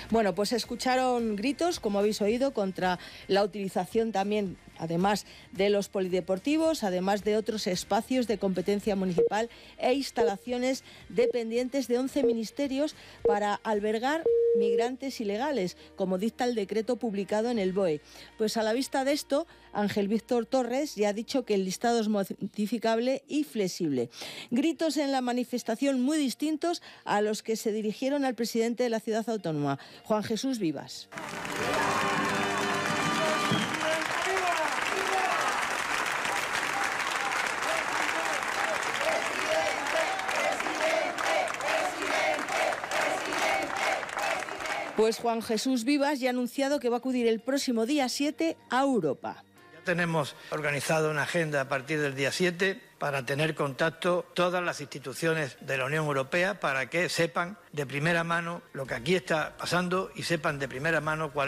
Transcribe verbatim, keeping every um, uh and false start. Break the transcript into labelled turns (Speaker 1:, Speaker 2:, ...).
Speaker 1: Bueno, pues escucharon gritos, como habéis oído, contra la utilización también, además de los polideportivos, además de otros espacios de competencia municipal e instalaciones dependientes de once ministerios para albergar migrantes ilegales, como dicta el decreto publicado en el B O E. Pues a la vista de esto, Ángel Víctor Torres ya ha dicho que el listado es modificable y flexible. Gritos en la manifestación muy distintos a los que se dirigieron al presidente de la ciudad autónoma, Juan Jesús Vivas. Pues Juan Jesús Vivas ya ha anunciado que va a acudir el próximo día siete a Europa.
Speaker 2: Ya tenemos organizado una agenda a partir del día siete para tener contacto todas las instituciones de la Unión Europea para que sepan de primera mano lo que aquí está pasando y sepan de primera mano cuál